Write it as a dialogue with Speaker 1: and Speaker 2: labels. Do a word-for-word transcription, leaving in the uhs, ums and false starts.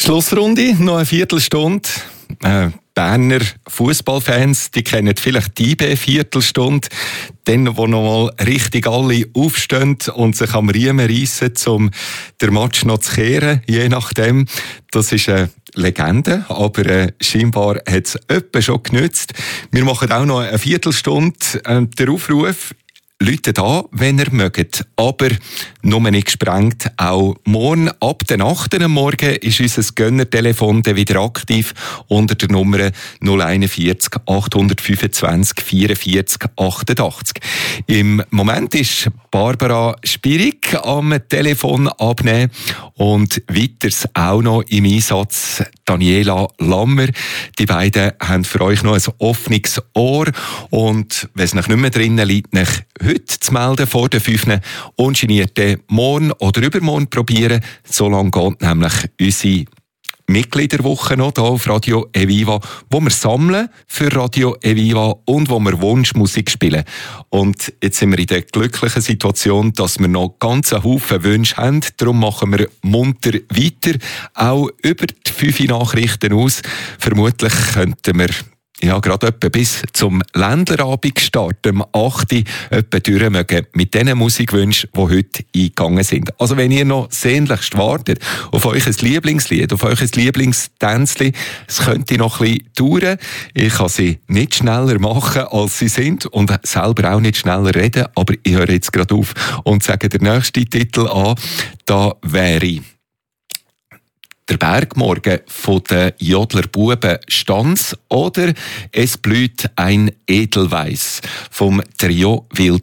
Speaker 1: Schlussrunde, noch eine Viertelstunde. Äh, Berner Fußballfans, die kennen vielleicht die I B Viertelstunde, dann, wo noch mal richtig alle aufstehen und sich am Riemen reissen, um den Match noch zu kehren, je nachdem. Das ist eine Legende, aber äh, scheinbar hat es öppe schon genützt. Wir machen auch noch eine Viertelstunde äh, den Aufruf. Leute da, wenn ihr mögt. Aber nur nicht gesprengt. Auch morgen ab der acht Uhr am Morgen ist unser Gönnertelefon wieder aktiv unter der Nummer null einundvierzig achthundertfünfundzwanzig vierundvierzig achtundachtzig. Im Moment ist Barbara Spirig am Telefon abnehmen und weiters auch noch im Einsatz Daniela Lammer. Die beiden haben für euch noch ein offenes Ohr und wenn es noch nicht mehr drinnen liegt, noch heute zu melden vor den fünf ungenierte morgen oder übermorgen probieren. So lange geht nämlich unsere Mitgliederwoche noch hier auf Radio Eviva, wo wir sammeln für Radio Eviva und wo wir Wunschmusik spielen. Und jetzt sind wir in der glücklichen Situation, dass wir noch ganz einen Haufen Wünsche haben. Darum machen wir munter weiter, auch über die fünf Nachrichten aus. Vermutlich könnten wir ja, gerade etwa bis zum Ländlerabend starten, am acht Uhr etwa durch mögen mit den Musikwünschen, die heute eingegangen sind. Also wenn ihr noch sehnlichst wartet auf euch ein Lieblingslied, auf euch ein Lieblingstänzli, es könnte noch ein bisschen dauern. Ich kann sie nicht schneller machen, als sie sind und selber auch nicht schneller reden, aber ich höre jetzt gerade auf und sage den nächsten Titel an. Da wäre der Bergmorgen von den Jodler Buben Stanz oder Es blüht ein Edelweiss vom Trio Wild